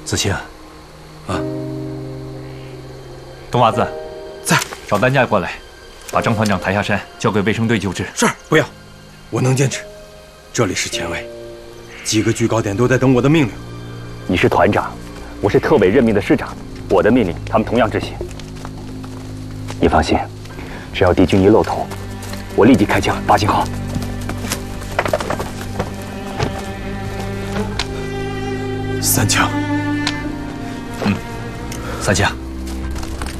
子清， 啊， 冬娃子， 在， 找担架过来，把张团长抬下山，交给卫生队救治。 是，不要，我能坚持。这里是前卫，几个居高点都在等我的命令。 你是团长，我是特委任命的师长，我的命令他们同样执行。你放心，只要敌军一露头，我立即开枪拔信号。 3枪。 3枪。